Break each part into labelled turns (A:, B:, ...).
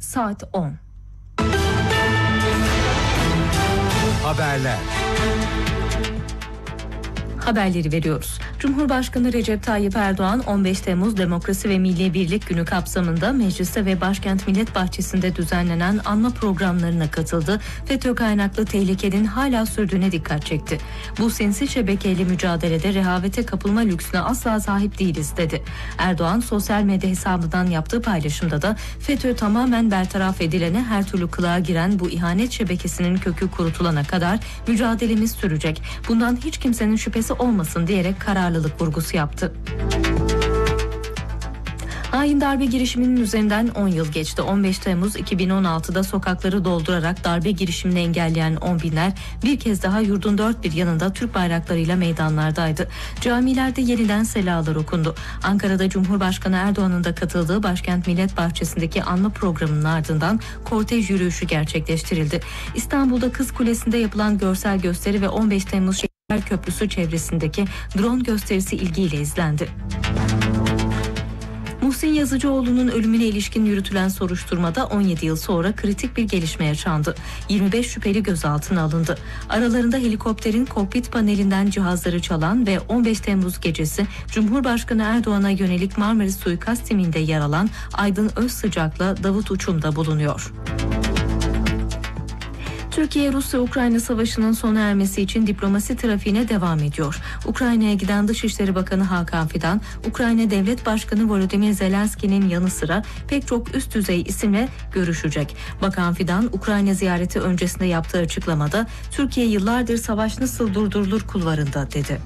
A: saat 10.
B: Haberler.
A: Haberleri veriyoruz. Cumhurbaşkanı Recep Tayyip Erdoğan 15 Temmuz Demokrasi ve Milli Birlik Günü kapsamında mecliste ve Başkent Millet Bahçesi'nde düzenlenen anma programlarına katıldı. FETÖ kaynaklı tehlikenin hala sürdüğüne dikkat çekti. Bu sinsi şebekeyle mücadelede rehavete kapılma lüksüne asla sahip değiliz dedi. Erdoğan sosyal medya hesabından yaptığı paylaşımda da FETÖ tamamen bertaraf edilene her türlü kılığa giren bu ihanet şebekesinin kökü kurutulana kadar mücadelemiz sürecek. Bundan hiç kimsenin şüphesi olmasın diyerek kararlılık vurgusu yaptı. Hain darbe girişiminin üzerinden 10 yıl geçti. 15 Temmuz 2016'da sokakları doldurarak darbe girişimini engelleyen on binler bir kez daha yurdun dört bir yanında Türk bayraklarıyla meydanlardaydı. Camilerde yeniden selalar okundu. Ankara'da Cumhurbaşkanı Erdoğan'ın da katıldığı Başkent Millet Bahçesi'ndeki anma programının ardından kortej yürüyüşü gerçekleştirildi. İstanbul'da Kız Kulesi'nde yapılan görsel gösteri ve 15 Temmuz Şehitler Köprüsü çevresindeki drone gösterisi ilgiyle izlendi. Muhsin Yazıcıoğlu'nun ölümüne ilişkin yürütülen soruşturmada 17 yıl sonra kritik bir gelişme yaşandı. 25 şüpheli gözaltına alındı. Aralarında helikopterin kokpit panelinden cihazları çalan ve 15 Temmuz gecesi Cumhurbaşkanı Erdoğan'a yönelik Marmaris suikast timinde yer alan Aydın Özsıcak'la Davut Uçum da bulunuyor. Türkiye, Rusya-Ukrayna savaşının sona ermesi için diplomasi trafiğine devam ediyor. Ukrayna'ya giden Dışişleri Bakanı Hakan Fidan, Ukrayna Devlet Başkanı Volodymyr Zelenski'nin yanı sıra pek çok üst düzey isimle görüşecek. Bakan Fidan, Ukrayna ziyareti öncesinde yaptığı açıklamada, Türkiye yıllardır savaş nasıl durdurulur kulvarında dedi.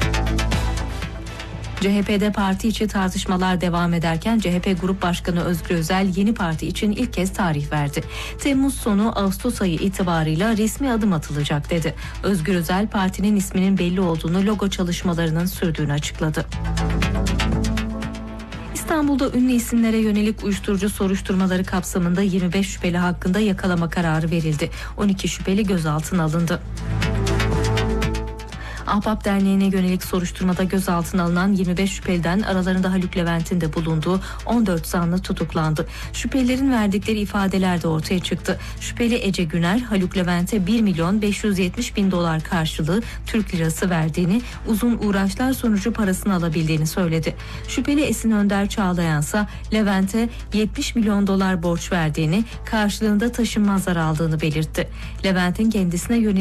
A: CHP'de parti içi tartışmalar devam ederken CHP Grup Başkanı Özgür Özel yeni parti için ilk kez tarih verdi. Temmuz sonu Ağustos ayı itibarıyla resmi adım atılacak dedi. Özgür Özel partinin isminin belli olduğunu, logo çalışmalarının sürdüğünü açıkladı. İstanbul'da ünlü isimlere yönelik uyuşturucu soruşturmaları kapsamında 25 şüpheli hakkında yakalama kararı verildi. 12 şüpheli gözaltına alındı. Ahbap Derneği'ne yönelik soruşturmada gözaltına alınan 25 şüpheliden aralarında Haluk Levent'in de bulunduğu 14 zanlı tutuklandı. Şüphelilerin verdikleri ifadeler de ortaya çıktı. Şüpheli Ece Güner, Haluk Levent'e 1.570.000 dolar karşılığı Türk lirası verdiğini, uzun uğraşlar sonucu parasını alabildiğini söyledi. Şüpheli Esin Önder Çağlayansa Levent'e 70 milyon dolar borç verdiğini, karşılığında taşınmazlar aldığını belirtti. Levent'in kendisine yönelik